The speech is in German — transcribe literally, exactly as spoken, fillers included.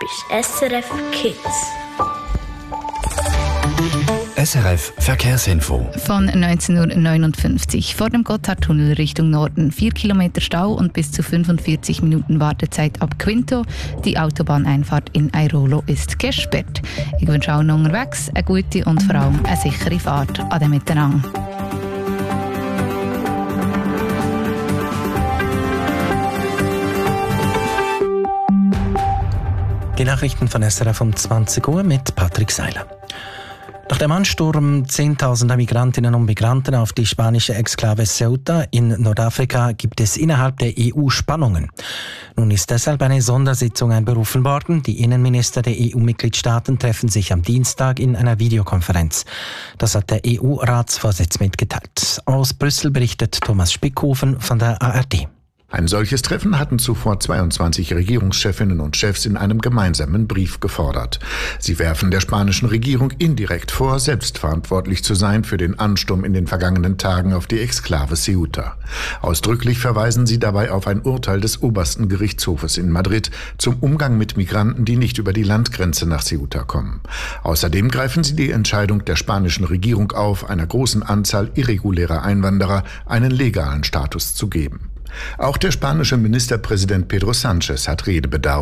bist S R F Kids. S R F Verkehrsinfo. Von neunzehn Uhr neunundfünfzig vor dem Gotthardtunnel Richtung Norden. Vier Kilometer Stau und bis zu fünfundvierzig Minuten Wartezeit ab Quinto. Die Autobahneinfahrt in Airolo ist gesperrt. Ich wünsche allen unterwegs eine gute und vor allem eine sichere Fahrt. Ade miteinander. Die Nachrichten von S R F um zwanzig Uhr mit Patrick Seiler. Nach dem Ansturm zehntausender Migrantinnen und Migranten auf die spanische Exklave Ceuta in Nordafrika gibt es innerhalb der E U Spannungen. Nun ist deshalb eine Sondersitzung einberufen worden. Die Innenminister der E U-Mitgliedstaaten treffen sich am Dienstag in einer Videokonferenz. Das hat der E U-Ratsvorsitz mitgeteilt. Aus Brüssel berichtet Thomas Spickhofen von der A R D. Ein solches Treffen hatten zuvor zweiundzwanzig Regierungschefinnen und Chefs in einem gemeinsamen Brief gefordert. Sie werfen der spanischen Regierung indirekt vor, selbstverantwortlich zu sein für den Ansturm in den vergangenen Tagen auf die Exklave Ceuta. Ausdrücklich verweisen sie dabei auf ein Urteil des obersten Gerichtshofes in Madrid zum Umgang mit Migranten, die nicht über die Landgrenze nach Ceuta kommen. Außerdem greifen sie die Entscheidung der spanischen Regierung auf, einer großen Anzahl irregulärer Einwanderer einen legalen Status zu geben. Auch der spanische Ministerpräsident Pedro Sánchez hat Redebedarf.